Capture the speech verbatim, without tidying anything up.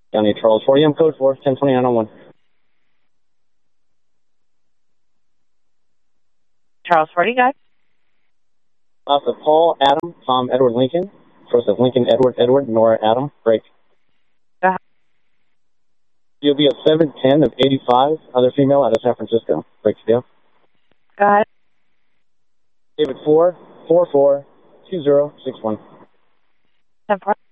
County Charles, four A M code four, ten twenty-nine oh one. Charles forty, guys. Alpha Paul, Adam, Tom, Edward, Lincoln. Joseph, Lincoln, Edward, Edward, Nora, Adam, break. Uh-huh. You'll be at seven ten of eighty-five, other female out of San Francisco. Break deal. Go ahead. David four, four four, two zero six one. ten four.